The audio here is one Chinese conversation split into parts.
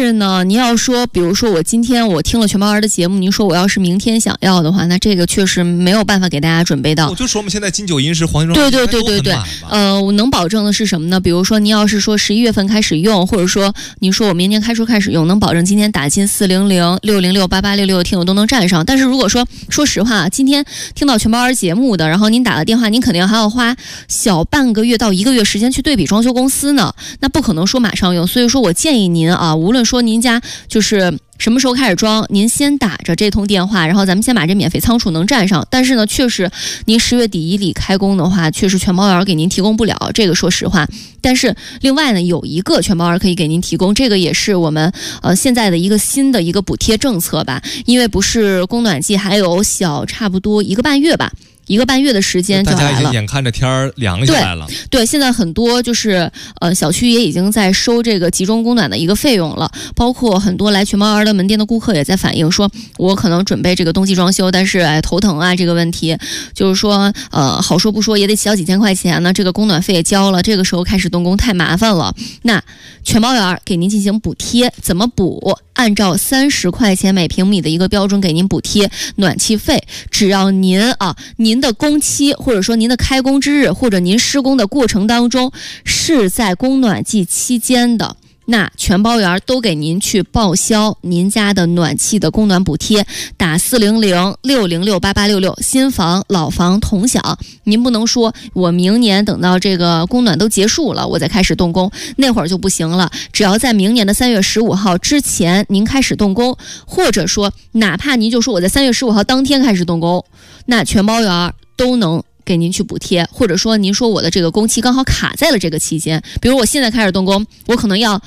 是呢，您要说，比如说我今天我听了全包儿的节目，您说我要是明天想要的话，那这个确实没有办法给大家准备到。 我就说我们现在金九银十黄金装对，我能保证的是什么呢？比如说您要是说11月份开始用，或者说您说我明年开始用，能保证今天打进400、606、8866听友都能占上。但是如果说实话，今天听到全包儿节目的，然后您打了电话，您肯定还要花小半个月到1个月时间去对比装修公司呢，那不可能说马上用。所以说我建议您啊，无论说您家就是什么时候开始装，您先打着这通电话，然后咱们先把这免费仓储能占上。但是呢，确实您10月底以里开工的话，确实全包园给您提供不了，这个说实话。但是另外呢，有一个全包园可以给您提供，这个也是我们现在的一个新的一个补贴政策吧，因为不是供暖季还有差不多1个半月吧。1个半月的时间就来了， 大家已经眼看着天儿凉下来了。 对，现在很多就是小区也已经在收这个集中供暖的一个费用了，包括很多来全包园的门店的顾客也在反映说，我可能准备这个冬季装修，但是头疼啊这个问题，就是说好说不说也得起到几千块钱呢，这个供暖费也交了，这个时候开始动工太麻烦了。那全包园给您进行补贴，怎么补？按照30块钱每平米的一个标准给您补贴暖气费，只要您的工期或者说您的开工之日或者您施工的过程当中是在供暖季期间的，那全包园都给您去报销您家的暖气的供暖补贴，打400、606、8866，新房老房同享。您不能说我明年等到这个供暖都结束了我再开始动工，那会儿就不行了。只要在明年的3月15号之前您开始动工，或者说哪怕您就说我在3月15号当天开始动工，那全包园都能给您去补贴。或者说您说我的这个工期刚好卡在了这个期间，比如我现在开始动工，我可能要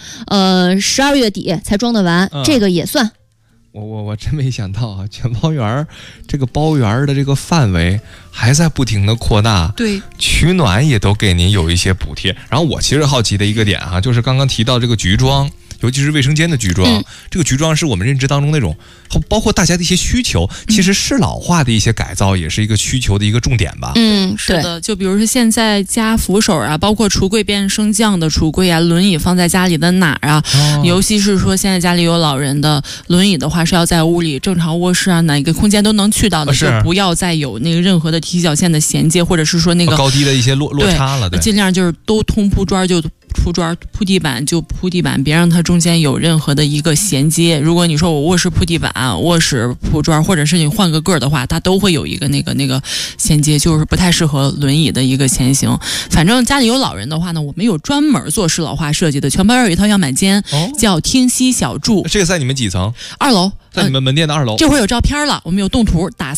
12月底才装得完，这个也算。 我真没想到啊，全包园这个包园的这个范围还在不停的扩大， 对， 取暖也都给您有一些补贴。然后我其实好奇的一个点啊，就是刚刚提到这个局装，尤其是卫生间的局装，这个局装是我们认知当中那种包括大家的一些需求，其实适老化的一些改造也是一个需求的一个重点吧。 是的，就比如说现在加扶手啊，包括橱柜变升降的橱柜啊，轮椅放在家里的哪儿啊，尤其是说现在家里有老人的轮椅的话，是要在屋里正常卧室啊哪一个空间都能去到的，就不要再有那个任何的踢脚线的衔接，或者是说那个高低的一些落差了，对， 尽量就是都通铺砖就铺砖，铺地板就铺地板，别让它中间有任何的一个衔接。如果你说我卧室铺地板，卧室铺砖，或者是你换个个的话，它都会有一个那个衔接，就是不太适合轮椅的一个前行。反正家里有老人的话呢，我们有专门做适老化设计的，全包园有一套样板间，叫听息小筑。 这个在你们几层 ？2楼。 在你们门店的2楼。 这会儿有照片了，我们有动图，打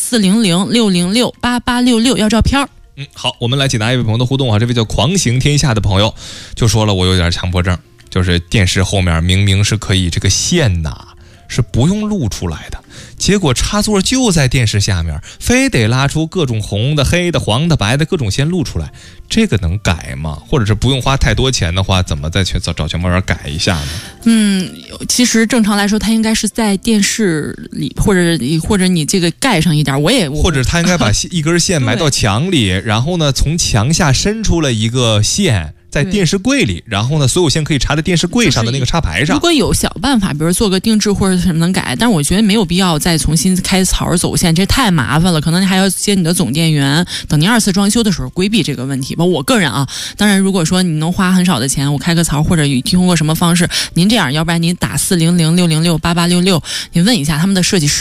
400、606、8866要照片。 好，我们来解答一位朋友的互动啊，这位叫狂行天下的朋友就说了，我有点强迫症，就是电视后面明明是可以这个线是不用露出来的，结果插座就在电视下面，非得拉出各种红的、黑的、黄的、白的各种线露出来，这个能改吗？或者是不用花太多钱的话，怎么再去找全包园改一下呢？ 其实正常来说，它应该是在电视里，或者你这个盖上一点，或者他应该把一根线埋到墙里，然后呢从墙下伸出了一个线。在电视柜里，然后呢，所有线可以插在电视柜上的那个插排上。 如果有小办法，比如做个定制或者什么能改，但是我觉得没有必要再重新开槽走线，这太麻烦了。可能你还要接你的总电源，等您2次装修的时候规避这个问题吧。我个人当然如果说你能花很少的钱，我开个槽或者通过什么方式，您这样，要不然您打400、606、8866，你问一下他们的设计师。